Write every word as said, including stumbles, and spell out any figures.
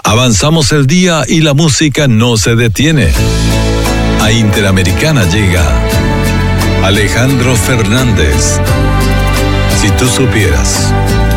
Avanzamos el día y la música no se detiene. A Interamericana llega Alejandro Fernández. Si tú supieras.